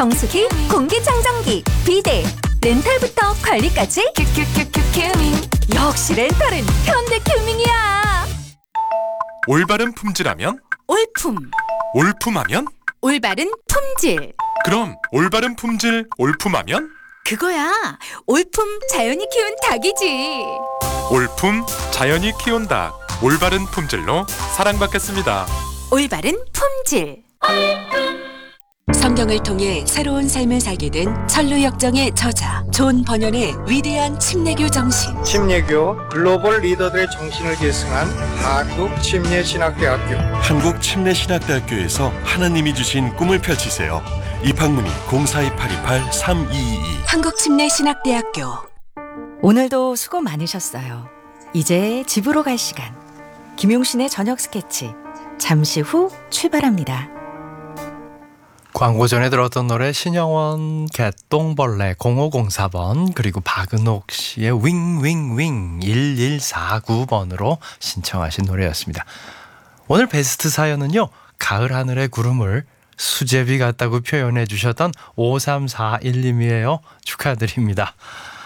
정수기, 공기청정기, 비데, 렌탈부터 관리까지 큐큐큐큐 큐밍. 역시 렌탈은 현대큐밍이야. 올바른 품질하면? 올품. 올품하면? 올바른 품질. 그럼 올바른 품질 올품하면? 그거야. 올품 자연이 키운 닭이지. 올품 자연이 키운 닭. 올바른 품질로 사랑받겠습니다. 올바른 품질. 성경을 통해 새로운 삶을 살게 된 천루역정의 저자 존 번연의 위대한 침례교 정신. 침례교 글로벌 리더들의 정신을 계승한 한국침례신학대학교. 한국침례신학대학교에서 하나님이 주신 꿈을 펼치세요. 입학문의 0428283222. 한국침례신학대학교. 오늘도 수고 많으셨어요. 이제 집으로 갈 시간. 김용신의 저녁 스케치 잠시 후 출발합니다. 광고 전에 들었던 노래 신영원 개똥벌레 0504번 그리고 박은옥 씨의 윙윙윙 1149번으로 신청하신 노래였습니다. 오늘 베스트 사연은요. 가을 하늘의 구름을 수제비 같다고 표현해 주셨던 5341님이에요. 축하드립니다.